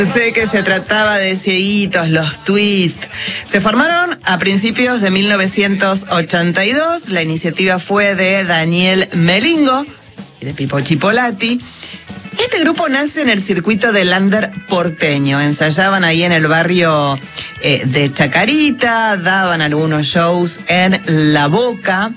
Sé que se trataba de cieguitos, los twists. Se formaron a principios de 1982. La iniciativa fue de Daniel Melingo y de Pipo Chipolati. Este grupo nace en el circuito del under porteño. Ensayaban ahí en el barrio de Chacarita, daban algunos shows en La Boca.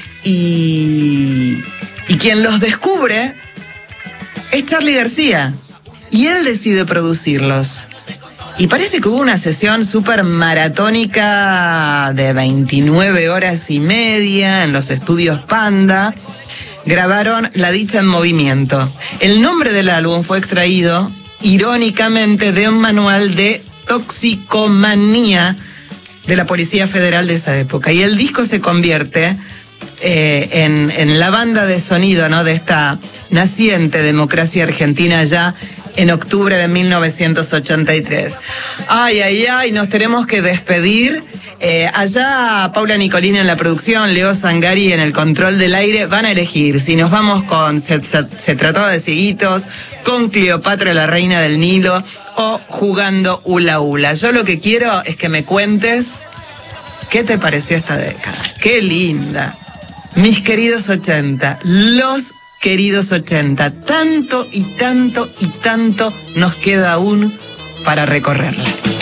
Y quien los descubre es Charly García. Y él decide producirlos. Y parece que hubo una sesión súper maratónica de 29 horas y media en los estudios Panda. Grabaron La Dicha en Movimiento. El nombre del álbum fue extraído, irónicamente, de un manual de toxicomanía de la Policía Federal de esa época. Y el disco se convierte en la banda de sonido, ¿no?, de esta naciente democracia argentina ya en octubre de 1983. Ay, nos tenemos que despedir. Allá Paula Nicolini en la producción, Leo Zangari en el control del aire, van a elegir si nos vamos con Se trataba de cieguitos, con Cleopatra la reina del Nilo o jugando hula hula. Yo lo que quiero es que me cuentes qué te pareció esta década. Qué linda. Mis queridos 80, los queridos 80, tanto y tanto y tanto nos queda aún para recorrerla.